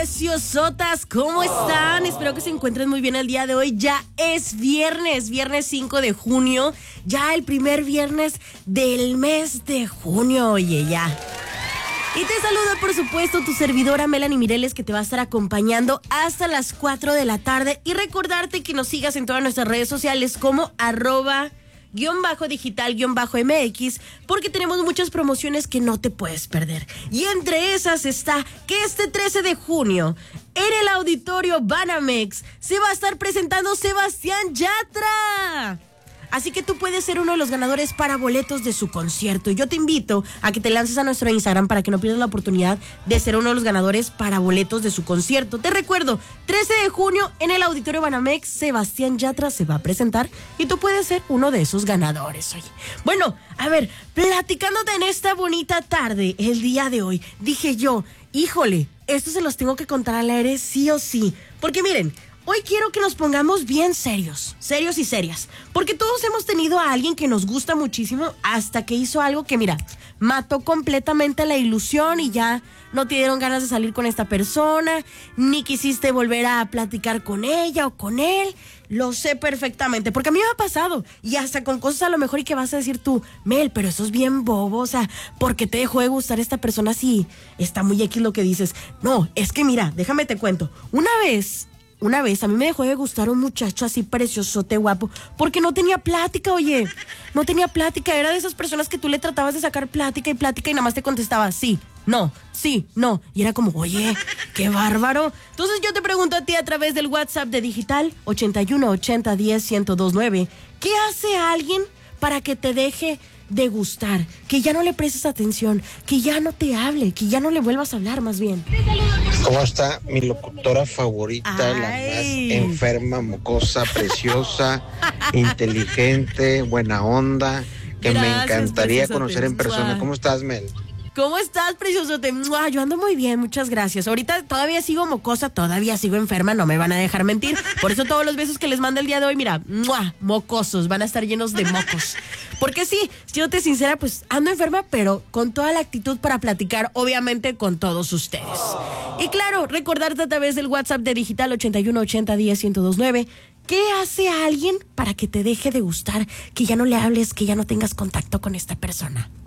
preciosotas, ¿cómo están? Espero que se encuentren muy bien el día de hoy. Ya es viernes 5 de junio, ya el primer viernes del mes de junio, oye, ya. Y te saluda, por supuesto, tu servidora Melanie Mireles, que te va a estar acompañando hasta las 4 de la tarde. Y recordarte que nos sigas en todas nuestras redes sociales como @digital_MX, porque tenemos muchas promociones que no te puedes perder. Y entre esas está que este 13 de junio, en el Auditorio Banamex, se va a estar presentando Sebastián Yatra. Así que tú puedes ser uno de los ganadores para boletos de su concierto. Y yo te invito a que te lances a nuestro Instagram para que no pierdas la oportunidad de ser uno de los ganadores para boletos de su concierto. Te recuerdo, 13 de junio en el Auditorio Banamex, Sebastián Yatra se va a presentar y tú puedes ser uno de esos ganadores. Oye, bueno, a ver, platicándote en esta bonita tarde, el día de hoy, dije yo, híjole, esto se los tengo que contar al aire sí o sí. Porque miren, hoy quiero que nos pongamos bien serios y serias, porque todos hemos tenido a alguien que nos gusta muchísimo hasta que hizo algo que, mira, mató completamente la ilusión y ya no te dieron ganas de salir con esta persona, ni quisiste volver a platicar con ella o con él. Lo sé perfectamente, porque a mí me ha pasado, y hasta con cosas a lo mejor y que vas a decir tú, Mel, pero eso es bien bobo, o sea, ¿por qué te dejó de gustar esta persona si está muy X lo que dices? No, es que mira, déjame te cuento, una vez a mí me dejó de gustar un muchacho así preciosote, guapo, porque no tenía plática, oye, no tenía plática, era de esas personas que tú le tratabas de sacar plática y nada más te contestaba sí, no, y era como, oye, qué bárbaro. Entonces yo te pregunto a ti a través del WhatsApp de Digital 81 80 10 1029, ¿qué hace alguien para que te deje de gustar, que ya no le prestes atención, que ya no te hable, que ya no le vuelvas a hablar más bien? ¿Cómo está mi locutora favorita, la más enferma, mocosa, preciosa, inteligente, buena onda, que me encantaría conocer en persona? ¿Cómo estás, Mel? ¿Cómo estás, preciosote? Yo ando muy bien, muchas gracias. Ahorita todavía sigo mocosa, todavía sigo enferma, no me van a dejar mentir. Por eso todos los besos que les mando el día de hoy, mira, mocosos, van a estar llenos de mocos. Porque sí, siéndote sincera, pues ando enferma, pero con toda la actitud para platicar, obviamente, con todos ustedes. Y claro, recordarte a través del WhatsApp de Digital 81 80 10 1029, ¿qué hace a alguien para que te deje de gustar, que ya no le hables, que ya no tengas contacto con esta persona?